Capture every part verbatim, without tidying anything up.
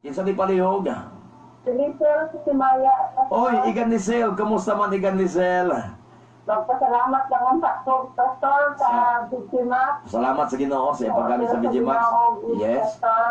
Kinsa di palihog? Sinisel si Maya. Oy, Igan Lisel, kamusta man Igan Lisel? Magpasalamat lang ang pastor, pastor sa biktima. Salamat sa Ginoo sa paggamit sa Vigimax. Yes.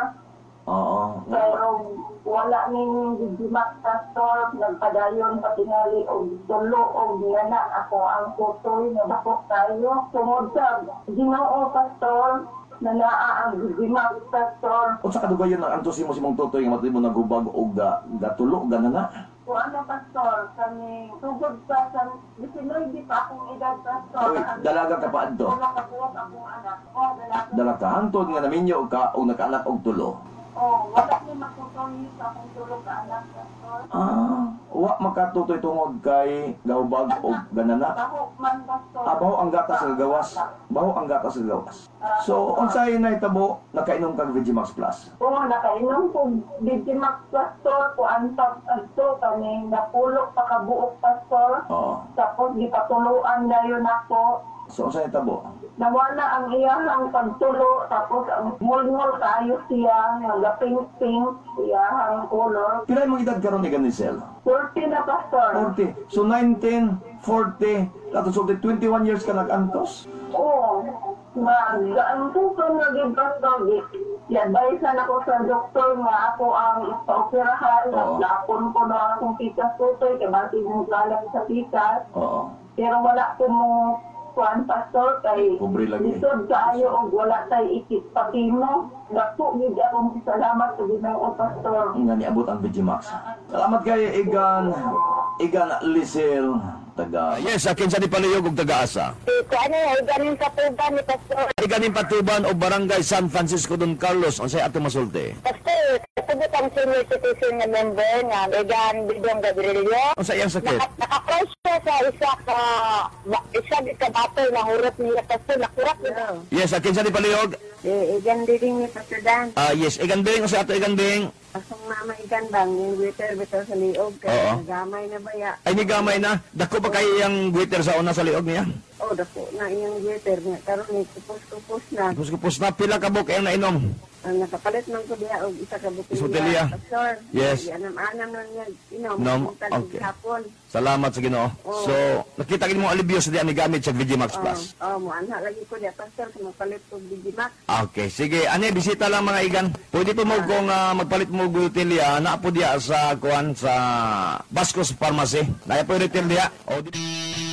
Oo. Pero wala ning Vigimax pastor, nagpadayon patingali og tulo og ngana ako ang tutoy nga bakok tayo. Tungod sa Ginoo pastor, na naa ang Vigimax pastor. Unsa kadugayon ang antos mo si mong tutoy nga matay mo nagubag og ga gatulo ganana? Kung ano pastor, kani tugod pa sa bisinoy di pa akong edad pastor. Oy, dalaga ka pa adto. Wala ka po akong anak. Oh, dalaga. Dala ka hantod nga naminyo ka o nakaanak og tulo. Oh, wala ni makutoy sa akong tulog ka anak pastor. Ah, wa makatutoy tungod kay gahubag og ganana. Baho man pastor. Ah, baho ang gatas sa gawas. Baho ang gatas sa gawas. So, unsay nahitabo nakainom kag Vigimax Plus? Oo, nakainom ko Vigimax pastor ko antap adto kani napulo pa ka buok pastor. Oo. Tapos gipatuluan dayon ako. So, unsay nahitabo? Nawala ang iyahang pagtulo, tapos ang mulmul kayo siya, nagaping-pink, iyahang color. Pila imong edad karon ni Ganisel? forty na pastor. forty. So, nineteen, forty, tapos so, twenty-one years ka nag-antos? Oo. Mag-aanto ko na din pastor. I-advisean ako sa doktor nga ako ang ipaoperahan. Oo. Napon ko na ang akong pikas tutoy, kaya bakit yung galang sa pikas. Oo. Pero wala ko mo kuan pastor kay Pobre lagi. lisod kaayo og wala tay ikit pati mo. Dako gid akong salamat sa Ginoo pastor. Nga niabot ang Vigimax. Salamat kay Igan, Igan Lisel, taga... Yes, akin sa Dipaliyog ug taga-asa. Eh, kuan ay ganin sa tuban ni pastor. Iganing Patuban o Barangay San Francisco Don Carlos, unsay ato masulti? Pastor, sabi ang senior citizen nga member nga Egan Bidong Gabrielio. Unsay iyang sakit? Naka- Naka-cross siya sa isa ka ba- isa di ka bato na hurot niya pastor, nakurat niya. Yes, akin sa Dipaliyog. Eh, Egan Biding ni Pastor Dan. Ah, yes, Igan Bing, unsay ato Igan Bing? Asong mama Egan bang yung waiter bitaw sa liog Oo. kaya nagamay na baya. Ay, ni gamay na. Dako ba kay iyang waiter sa una sa liog niya? Oh, dako na iyang waiter nga karon ni kupos-kupos na. Kupos-kupos na, pila ka buk ang nainom. Ang nakapalit man ko diha og isa ka butilya. Butilya. Pastor. Yes. Anam-anam lang niya, inom. Nom, Tag- okay. Hapon. Salamat sa Ginoo. Oo. So, nakita gid mo alibyo sa diyan ni gamit sa Vigimax Plus. Oh, oh, mo anha lagi ko diha pastor kung mapalit ko Digimax. Okay, sige. Ani, bisita lang mga Igan. Pwede po mo kung ah, magpalit mo gutilya, na po diya sa kuan sa Bascos Pharmacy. Naya po yung retail diya. O, di-